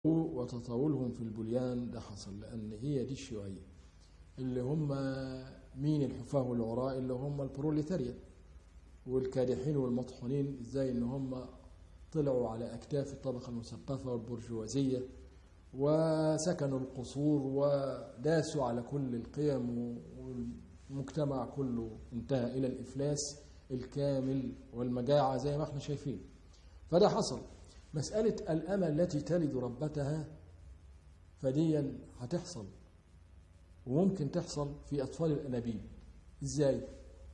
وتطاولهم في البليان ده حصل لأن هي دي الشيوعية اللي هم مين الحفاة والعراء اللي هم البروليتاريا والكادحين والمطحونين، ازاي ان هم طلعوا على أكتاف الطبقة المثقفة والبرجوازية وسكنوا القصور وداسوا على كل القيم، والمجتمع كله انتهى إلى الإفلاس الكامل والمجاعة زي ما احنا شايفين. فده حصل. مسألة الأمة التي تلد ربتها فديا هتحصل، وممكن تحصل في أطفال الأنابيب. إزاي؟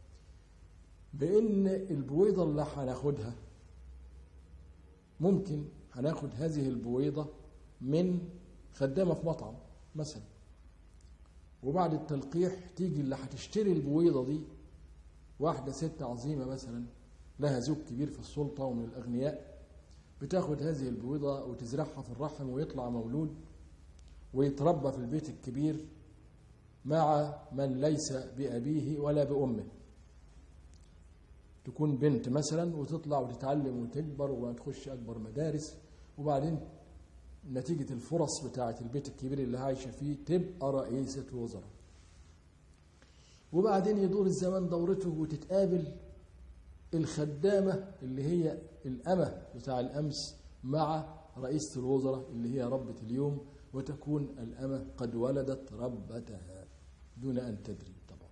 بأن البويضة اللي هناخدها ممكن هناخد هذه البويضة من خدامة في مطعم مثلا، وبعد التلقيح تيجي اللي هتشتري البويضة دي واحدة ست عظيمة مثلا لها زوج كبير في السلطة ومن الأغنياء، بتاخد هذه البويضة وتزرعها في الرحم ويطلع مولود ويتربى في البيت الكبير مع من ليس بأبيه ولا بأمه. تكون بنت مثلا وتطلع وتتعلم وتكبر وتخش أكبر مدارس، وبعدين نتيجة الفرص بتاعة البيت الكبير اللي عايشة فيه تبقى رئيسة وزراء. وبعدين يدور الزمان دورته وتتقابل الخدامة اللي هي الأمة بتاع الأمس مع رئيسة الوزراء اللي هي ربة اليوم، وتكون الأمة قد ولدت ربتها دون أن تدري.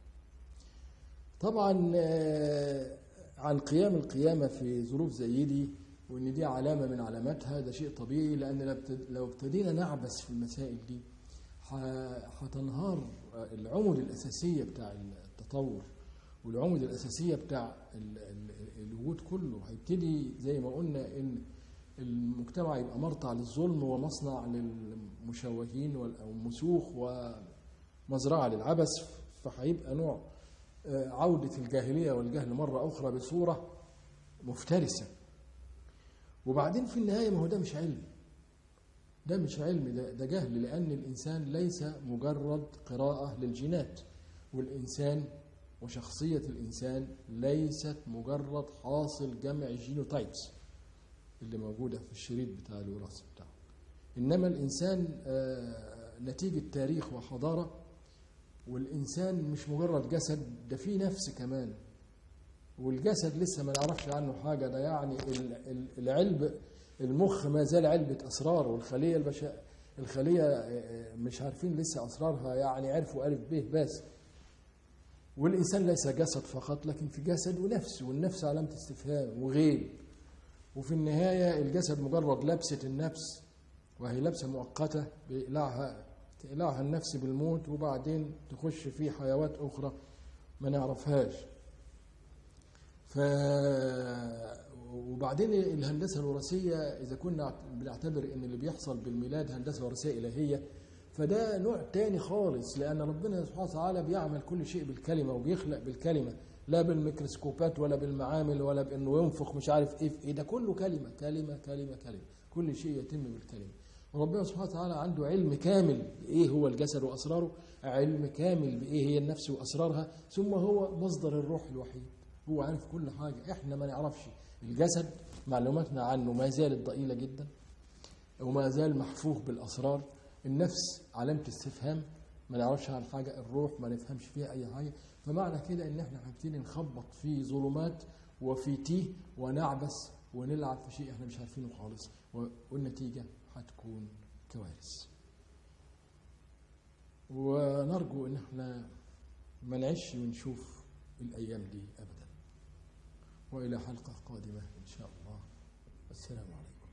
طبعا عن قيام القيامة في ظروف زي دي وإن دي علامة من علاماتها ده شيء طبيعي، لأن لو ابتدينا نعبس في المسائل دي هتنهار العمود الأساسية بتاع التطور والعمود الأساسية بتاع الوجود كله. هيبتدي زي ما قلنا إن المجتمع يبقى مرتع للظلم ومصنع للمشوهين والمسوخ ومزرعة للعبث، فهيبقى نوع عودة الجاهلية والجهل مرة أخرى بصورة مفترسة. وبعدين في النهاية ما هو ده مش علم، ده مش علم، ده جهل، لأن الإنسان ليس مجرد قراءة للجينات، والإنسان وشخصية الإنسان ليست مجرد حاصل جمع جينوتايبس اللي موجودة في الشريط بتاع الوراثة بتاعه، إنما الإنسان نتيجة تاريخ وحضارة. والإنسان مش مجرد جسد، ده فيه نفس كمان، والجسد لسه ما نعرفش عنه حاجة. ده يعني العلب المخ ما زال علبة أسرار، والخلية الخلية مش عارفين لسه أسرارها، يعني عرفوا ألف به بس. والإنسان ليس جسد فقط، لكن في جسد ونفس، والنفس علامة استفهام وغيب. وفي النهاية الجسد مجرد لبسة النفس، وهي لبسة مؤقتة تقلعها النفس بالموت، وبعدين تخش في حيوات أخرى ما نعرفهاش. وبعدين الهندسة الوراثية إذا كنا بنعتبر إن اللي بيحصل بالميلاد هندسة وراثية إلهية، فده نوع تاني خالص، لأن ربنا سبحانه وتعالى بيعمل كل شيء بالكلمة وبيخلق بالكلمة، لا بالميكروسكوبات ولا بالمعامل ولا بأنه ينفخ مش عارف إيه في إيه، ده كله كلمة كلمة كلمة كلمة، كل شيء يتم بالكلمة. وربنا سبحانه وتعالى عنده علم كامل بإيه هو الجسد وأسراره، علم كامل بإيه هي النفس وأسرارها، ثم هو مصدر الروح الوحيد، هو عارف كل حاجة إحنا ما نعرفش. الجسد معلوماتنا عنه ما زالت ضئيلة جدا وما زال محفوظ بالأسرار. النفس علامة استفهام ما نعرفش عن حاجة. الروح ما نفهمش فيها أي حاجة. فمعنى كده إن إحنا هنبتدي نخبط في ظلمات وفي تيه ونعبس ونلعب في شيء إحنا مش عارفينه خالص، والنتيجة هتكون كوارث. ونرجو إن إحنا ما نعيش ونشوف الأيام دي أبدا. وإلى حلقة قادمة إن شاء الله. السلام عليكم.